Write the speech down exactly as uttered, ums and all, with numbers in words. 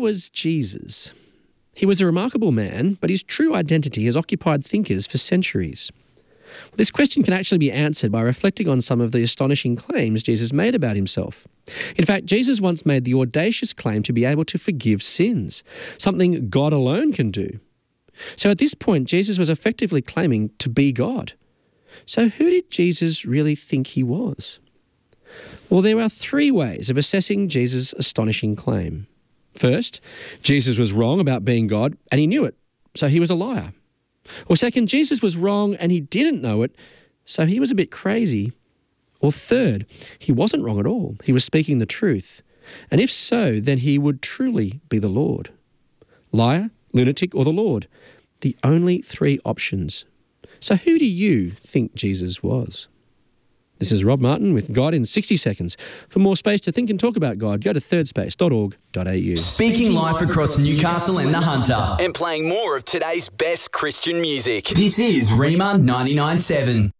was Jesus? He was a remarkable man, but his true identity has occupied thinkers for centuries. This question can actually be answered by reflecting on some of the astonishing claims Jesus made about himself. In fact, Jesus once made the audacious claim to be able to forgive sins, something God alone can do. So at this point, Jesus was effectively claiming to be God. So who did Jesus really think he was? Well, there are three ways of assessing Jesus' astonishing claim. First, Jesus was wrong about being God, and he knew it, so he was a liar. Or second, Jesus was wrong and he didn't know it, so he was a bit crazy. Or third, he wasn't wrong at all. He was speaking the truth. And if so, then he would truly be the Lord. Liar, lunatic, or the Lord. The only three options. So who do you think Jesus was? This is Rob Martin with God in sixty seconds. For more space to think and talk about God, go to third space dot org dot a u. Speaking live across Newcastle and the Hunter. And playing more of today's best Christian music. This is Rima ninety-nine point seven.